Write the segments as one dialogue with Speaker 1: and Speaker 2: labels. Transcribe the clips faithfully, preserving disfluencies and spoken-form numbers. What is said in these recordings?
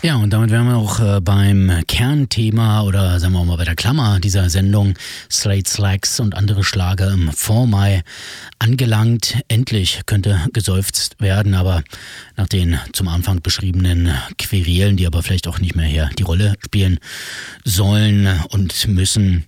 Speaker 1: Ja, und damit wären wir auch äh, beim Kernthema oder sagen wir mal bei der Klammer dieser Sendung Slade Slacks und andere Schlager im Vormai angelangt. Endlich könnte geseufzt werden, aber nach den zum Anfang beschriebenen Querelen, die aber vielleicht auch nicht mehr hier die Rolle spielen sollen und müssen,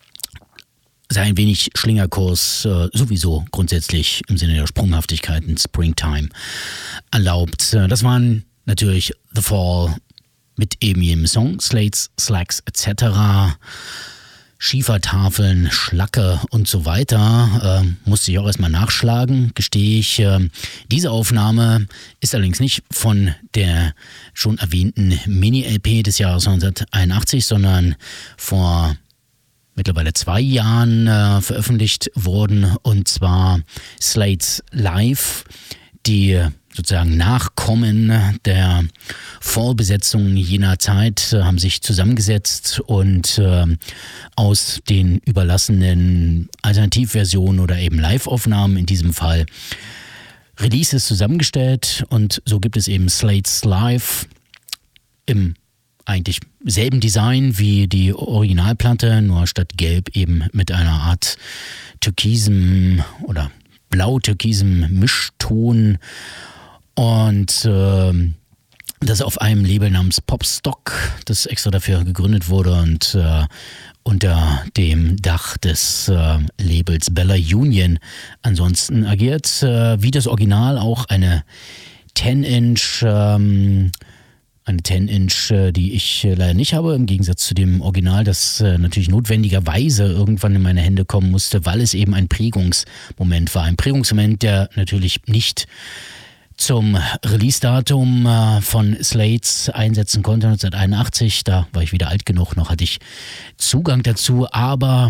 Speaker 1: sei ein wenig Schlingerkurs äh, sowieso grundsätzlich im Sinne der Sprunghaftigkeit in Springtime erlaubt. Das waren natürlich The Fall mit eben jedem Song, Slades, Slacks et cetera, Schiefertafeln, Schlacke und so weiter. Äh, musste ich auch erstmal nachschlagen, gestehe ich. Äh, diese Aufnahme ist allerdings nicht von der schon erwähnten Mini-L P des Jahres neunzehnhunderteinundachtzig, sondern vor mittlerweile zwei Jahren äh, veröffentlicht worden, und zwar Slades Live, die sozusagen Nachkommen der Vollbesetzung jener Zeit äh, haben sich zusammengesetzt und äh, aus den überlassenen Alternativversionen oder eben Live-Aufnahmen in diesem Fall Releases zusammengestellt, und so gibt es eben Slades Live im eigentlich selben Design wie die Originalplatte, nur statt gelb eben mit einer Art türkisem oder blau-türkisem Mischton. Und äh, das auf einem Label namens Popstock, das extra dafür gegründet wurde und äh, unter dem Dach des äh, Labels Bella Union ansonsten agiert. Äh, wie das Original auch eine zehn Inch, ähm, eine zehn Inch, äh, die ich äh, leider nicht habe, im Gegensatz zu dem Original, das äh, natürlich notwendigerweise irgendwann in meine Hände kommen musste, weil es eben ein Prägungsmoment war. Ein Prägungsmoment, der natürlich nicht zum Release-Datum äh, von Slades einsetzen konnte, neunzehnhunderteinundachtzig. Da war ich wieder alt genug, noch hatte ich Zugang dazu. Aber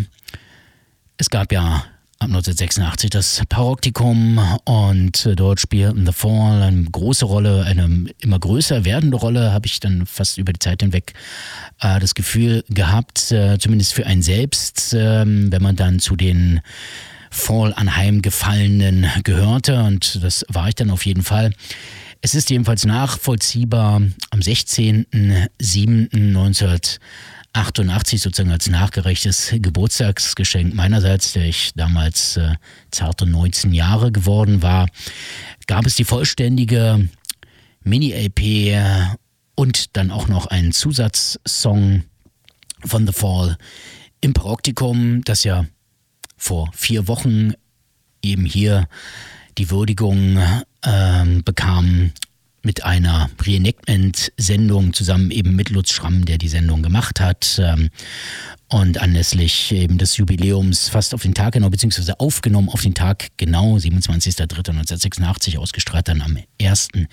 Speaker 1: es gab ja ab neunzehnhundertsechsundachtzig das Paroptikum, und äh, dort spielten The Fall eine große Rolle, eine immer größer werdende Rolle, habe ich dann fast über die Zeit hinweg äh, das Gefühl gehabt, äh, zumindest für einen selbst, äh, wenn man dann zu den Fall anheimgefallenen gehörte, und das war ich dann auf jeden Fall. Es ist jedenfalls nachvollziehbar, am sechzehnten siebten neunzehnhundertachtundachtzig sozusagen als nachgerechtes Geburtstagsgeschenk meinerseits, der ich damals äh, zarte neunzehn Jahre geworden war, gab es die vollständige Mini-L P und dann auch noch einen Zusatzsong von The Fall im Paroptikum, das ja vor vier Wochen eben hier die Würdigung ähm, bekam mit einer Reenactment-Sendung zusammen eben mit Lutz Schramm, der die Sendung gemacht hat. Ähm, und anlässlich eben des Jubiläums fast auf den Tag genau, beziehungsweise aufgenommen auf den Tag genau, siebenundzwanzigster dritter neunzehnhundertsechsundachtzig, ausgestrahlt dann am ersten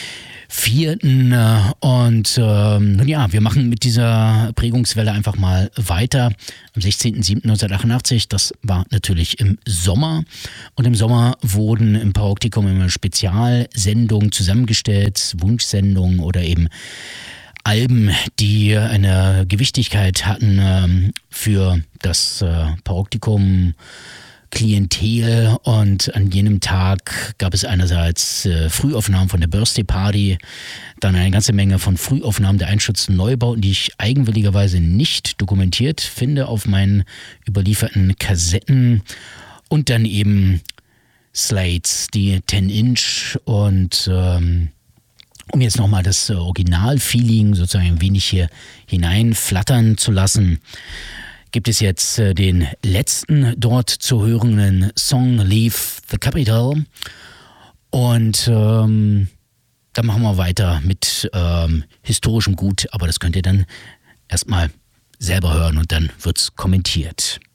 Speaker 1: vierten Und ähm, nun ja, wir machen mit dieser Prägungswelle einfach mal weiter. Am sechzehnten siebten neunzehnhundertachtundachtzig, das war natürlich im Sommer. Und im Sommer wurden im Paroptikum immer Spezialsendungen zusammengestellt, Wunschsendungen oder eben Alben, die eine Gewichtigkeit hatten ähm, für das äh, Paroptikum Klientel. Und an jenem Tag gab es einerseits äh, Frühaufnahmen von der Birthday Party, dann eine ganze Menge von Frühaufnahmen der einstürzenden Neubauten, die ich eigenwilligerweise nicht dokumentiert finde auf meinen überlieferten Kassetten, und dann eben Slades, die zehn Inch, und ähm, um jetzt nochmal das äh, Original-Feeling sozusagen ein wenig hier hineinflattern zu lassen, gibt es jetzt äh, den letzten dort zu hörenden Song Leave the Capital, und ähm, dann machen wir weiter mit ähm, historischem Gut, aber das könnt ihr dann erstmal selber hören und dann wird's kommentiert.